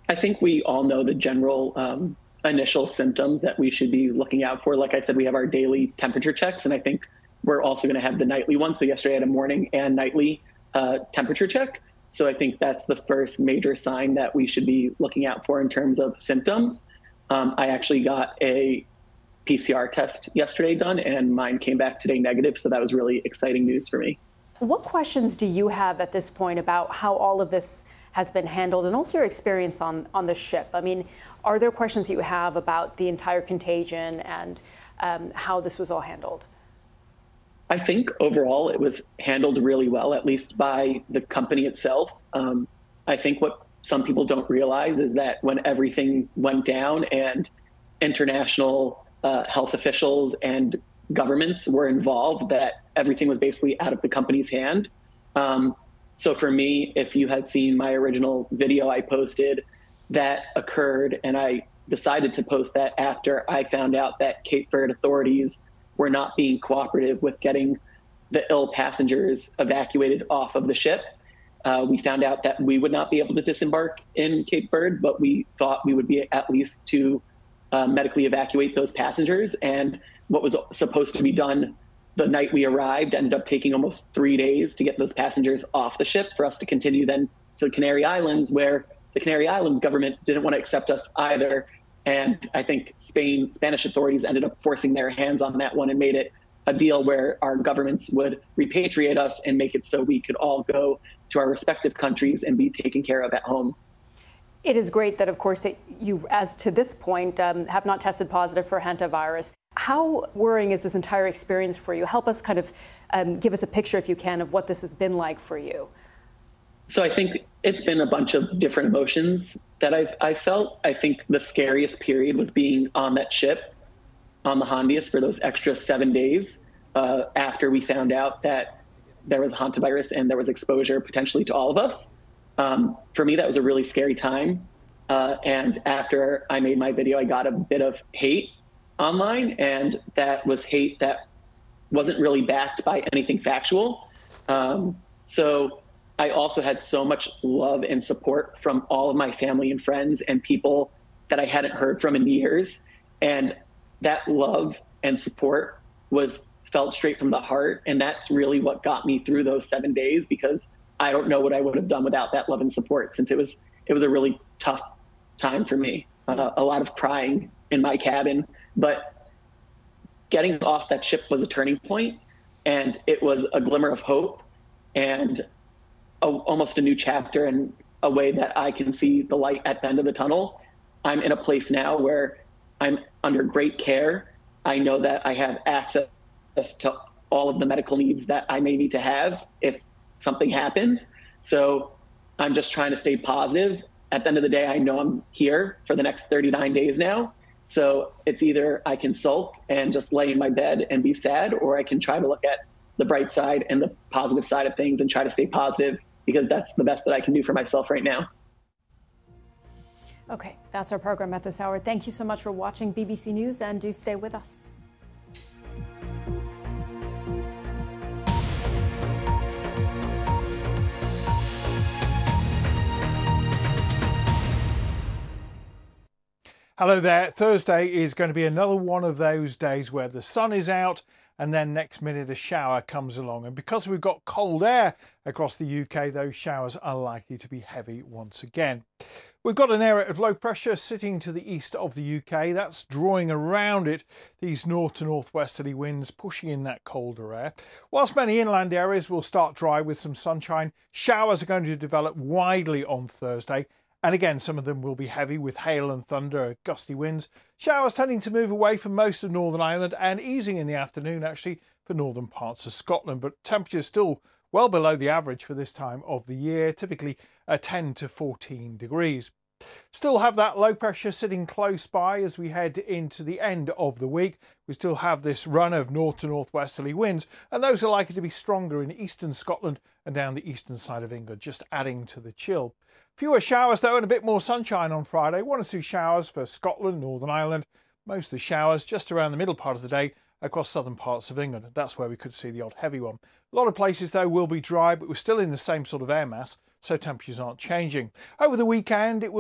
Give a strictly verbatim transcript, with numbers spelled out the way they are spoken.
I think we all know the general um, initial symptoms that we should be looking out for. Like I said, we have our daily temperature checks, and I think we're also going to have the nightly one. So yesterday I had a morning and nightly uh, temperature check. So I think that's the first major sign that we should be looking out for in terms of symptoms. Um, I actually got a P C R test yesterday done, and mine came back today negative. So that was really exciting news for me. What questions do you have at this point about how all of this has been handled, and also your experience on, on the ship? I mean, are there questions you have about the entire contagion and um, how this was all handled? I think overall it was handled really well, at least by the company itself. Um, I think what some people don't realize is that when everything went down and international uh, health officials and governments were involved, that everything was basically out of the company's hand. Um, so for me, if you had seen my original video I posted, that occurred, and I decided to post that after I found out that Cape Verde authorities were not being cooperative with getting the ill passengers evacuated off of the ship. Uh, we found out that we would not be able to disembark in Cape Verde, but we thought we would be at least to uh, medically evacuate those passengers. And what was supposed to be done the night we arrived ended up taking almost three days to get those passengers off the ship for us to continue then to the Canary Islands, where the Canary Islands government didn't want to accept us either. And I think Spain, Spanish authorities ended up forcing their hands on that one and made it a deal where our governments would repatriate us and make it so we could all go to our respective countries and be taken care of at home. It is great that, of course, that you, as to this point, um, have not tested positive for hantavirus. How worrying is this entire experience for you? Help us kind of um, give us a picture, if you can, of what this has been like for you. So I think it's been a bunch of different emotions that I've, I felt. I think the scariest period was being on that ship, on the Hondias, for those extra seven days uh, after we found out that there was hantavirus and there was exposure potentially to all of us. Um, for me, that was a really scary time. Uh, and after I made my video, I got a bit of hate online, and that was hate that wasn't really backed by anything factual. Um, so I also had so much love and support from all of my family and friends and people that I hadn't heard from in years. And that love and support was felt straight from the heart. And that's really what got me through those seven days, because I don't know what I would have done without that love and support, since it was it was a really tough time for me. Uh, a lot of crying in my cabin, but getting off that ship was a turning point, and it was a glimmer of hope and a, almost a new chapter, and a way that I can see the light at the end of the tunnel. I'm in a place now where I'm under great care. I know that I have access to all of the medical needs that I may need to have if something happens. So I'm just trying to stay positive. At the end of the day, I know I'm here for the next thirty-nine days now. So it's either I can sulk and just lay in my bed and be sad, or I can try to look at the bright side and the positive side of things and try to stay positive, because that's the best that I can do for myself right now. Okay, that's our program at this hour. Thank you so much for watching B B C News, and do stay with us. Hello there. Thursday is going to be another one of those days where the sun is out and then next minute a shower comes along. And because we've got cold air across the U K, those showers are likely to be heavy once again. We've got an area of low pressure sitting to the east of the U K. That's drawing around it these north to northwesterly winds, pushing in that colder air. Whilst many inland areas will start dry with some sunshine, showers are going to develop widely on Thursday. And again, some of them will be heavy with hail and thunder, gusty winds. Showers tending to move away from most of Northern Ireland and easing in the afternoon actually for northern parts of Scotland. But temperatures still well below the average for this time of the year, typically uh, ten to fourteen degrees. Still have that low pressure sitting close by as we head into the end of the week. We still have this run of north to northwesterly winds, and those are likely to be stronger in eastern Scotland and down the eastern side of England, just adding to the chill. Fewer showers though, and a bit more sunshine on Friday. One or two showers for Scotland, Northern Ireland. Most of the showers just around the middle part of the day across southern parts of England. That's where we could see the odd heavy one. A lot of places though will be dry, but we're still in the same sort of air mass, so temperatures aren't changing. Over the weekend it will